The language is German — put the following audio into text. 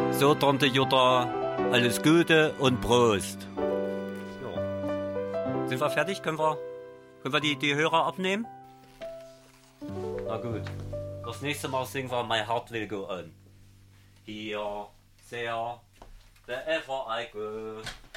So, Tante Jutta, alles Gute und Prost. Ja. Sind wir fertig? Können wir die Hörer abnehmen? Na gut. Das nächste Mal singen wir My Heart Will Go On. Here, there, wherever I go.